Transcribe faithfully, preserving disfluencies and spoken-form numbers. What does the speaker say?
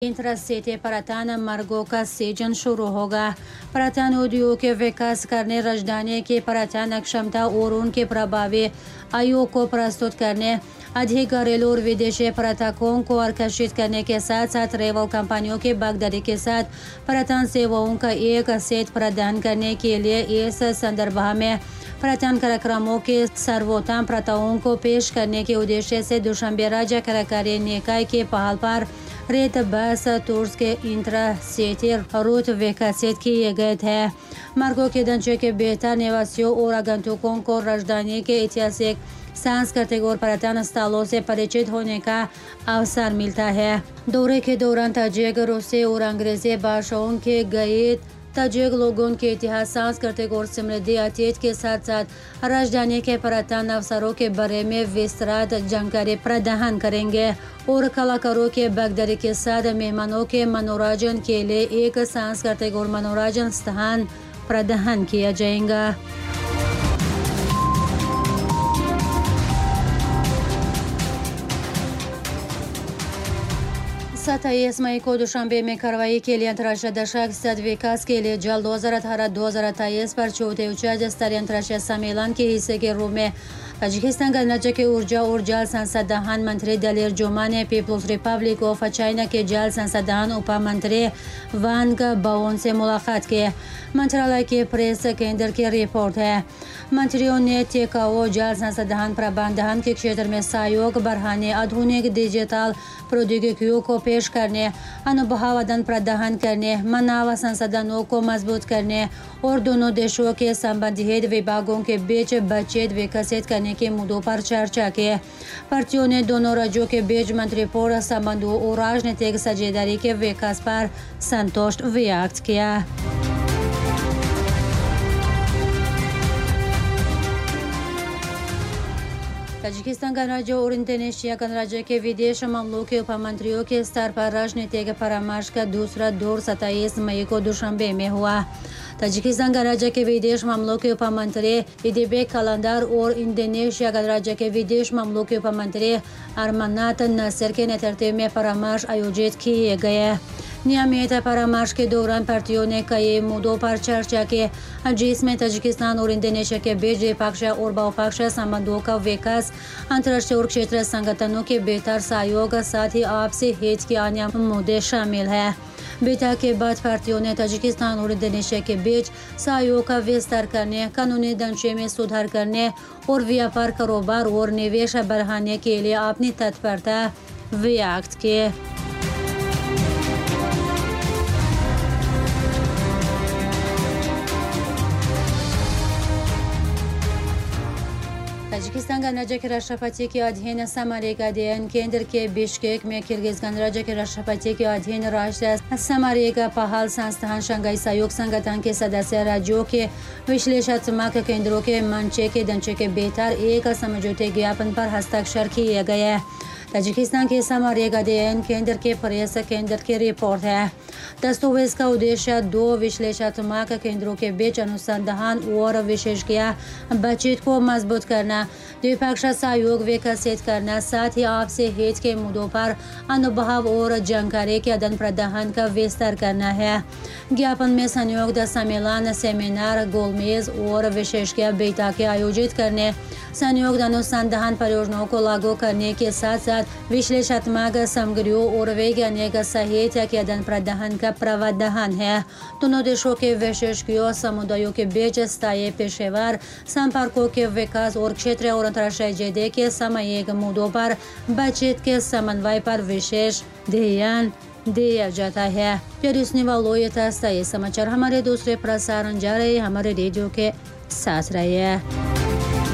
Intra-city पर्यटन मार्गों का सीजन शुरू होगा। पर्यटन उद्योग के विकास करने, राजधानी की पर्यटन क्षमता और उनके प्रभावी आयु को प्रस्तुत करने, अधिक घरेलू और विदेशी पर्यटकों को आकर्षित करने के साथ साथ ट्रैवल कंपनियों की भागीदारी के साथ पर्यटन सेवाओं का एक सेट प्रदान करने के लिए इस संदर्भ में पर्यटन कार्यक्रमों के सर्वोत्तम प्रथाओं को पेश करने के उद्देश्य से दुशांबे राज्य कार्यकारी निकाय के पहल पर रेत बस टूर्स के इंट्रा सिटी रूट विकसित किए गए थे। मार्गों के ढांचे के बेहतर निवासियों और आगंतुकों को राजधानी के ऐतिहासिक, सांस्कृतिक और पर्यटन स्थलों से परिचित होने का अवसर मिलता है। दौरे के दौरान ताजिक, रूसी और अंग्रेजी भाषाओं के गाइड ताजिक लोगों के इतिहास, सांस्कृतिक और समृद्धि अतीत के साथ साथ राजधानी के पर्यटन अवसरों के बारे में विस्तृत जानकारी प्रदान करेंगे और कलाकारों के भागीदारी के साथ मेहमानों के मनोरंजन के लिए एक सांस्कृतिक और मनोरंजन स्थान प्रदान किया जाएगा। सत्ताईस मई को दुशांबे में कार्रवाई के लिए अंतर्राष्ट्रीय दशक स्थित विकास के लिए जल दो हजार अठारह दो हजार अट्ठाईस पर चौथे उच्च स्तरीय अंतर्राष्ट्रीय सम्मेलन के हिस्से के रूप में ताजिकिस्तान गणराज्य के ऊर्जा और जल संसाधन मंत्री दलीर जुमा ने पीपुल्स रिपब्लिक ऑफ चाइना के जल संसाधन उप मंत्री वांग बाओन से मुलाकात की। मंत्रालय के प्रेस केंद्र की रिपोर्ट है। मंत्रियों ने टिकाऊ जल संसाधन प्रबंधन के क्षेत्र में सहयोग बढ़ाने, आधुनिक डिजिटल प्रौद्योगिकियों को पेश करने, अनुभव आदान प्रदान करने, मानव संसाधनों को मजबूत करने और दोनों देशों के संबंधित विभागों के बीच बातचीत विकसित करने के मुद्दों पर चर्चा की। पार्टियों ने दोनों राज्यों के बीच मंत्रिपूर्ण संबंधों और राजनीतिक साझेदारी के विकास पर संतोष व्यक्त किया। ताजिकिस्तान गणराज्य और इंडोनेशिया गणराज्य के विदेश मामलों के उपमंत्रियों के स्तर पर राजनीतिक परामर्श का दूसरा दौर सत्ताईस मई को दुशांबे में हुआ। ताजिकिस्तान गणराज्य के विदेश मामलों के उपमंत्री इदिबेक कलंदर और इंडोनेशिया गणराज्य के विदेश मामलों के उपमंत्री अरमानात नासिर के नेतृत्व में परामर्श आयोजित किए गए। नियमित परामर्श के दौरान पार्टियों ने कई मुद्दों पर चर्चा की, जिसमें ताजिकिस्तान और इंडोनेशिया के बीच द्विपक्षीय और बहुपक्षीय संबंधों का विकास, अंतर्राष्ट्रीय और क्षेत्रीय संगठनों के बेहतर सहयोग, साथ ही आपसी हित के अन्य मुद्दे शामिल हैं। बैठक के बाद पार्टियों ने ताजिकिस्तान और इंडोनेशिया के बीच सहयोग का विस्तार करने, कानूनी ढांचे में सुधार करने और व्यापार, कारोबार और निवेश बढ़ाने के लिए अपनी तत्परता व्यक्त की। ताजिकिस्तान गणराज्य के राष्ट्रपति के अधीन सामरिक अध्ययन केंद्र के बिश्केक में किर्गिज गणराज्य के राष्ट्रपति के अधीन राष्ट्रीय सामरिक पहल संस्थान शंघाई सहयोग संगठन के सदस्य राज्यों के विश्लेषणात्मक केंद्रों के मंच के ढांचे के बेहतर एक समझौते ज्ञापन पर हस्ताक्षर किए गए। ताजिकिस्तान के सामरिक अध्ययन केंद्र के प्रेस केंद्र की रिपोर्ट है। दस्तावेज का उद्देश्य दो विश्लेषणात्मक केंद्रों के बीच अनुसंधान और विशेषज्ञ बातचीत को मजबूत करना, द्विपक्षीय सहयोग विकसित करना, साथ ही आपसी हित के मुद्दों पर अनुभव और जानकारी के आदान प्रदान का विस्तार करना है। ज्ञापन में संयुक्त सम्मेलन, सेमिनार, गोलमेज और विशेषज्ञ बैठकें आयोजित करने, संयुक्त अनुसंधान परियोजनाओं को लागू करने के साथ साथ विश्लेषणात्मक सामग्रियों और वैज्ञानिक साहित्य के आदान प्रदान का प्रावधान है। दोनों देशों के विशेषज्ञों समुदायों के बीच स्थायी पेशेवर संपर्कों के विकास और क्षेत्रीय और अंतर्राष्ट्रीय जदे के सामयिक मुद्दों पर बातचीत के समन्वय पर विशेष ध्यान दिया जाता है। प्यारे सुनने वालों, ये था स्थायी समाचार। हमारे दूसरे प्रसारण जारी, हमारे रेडियो के साथ रहिए।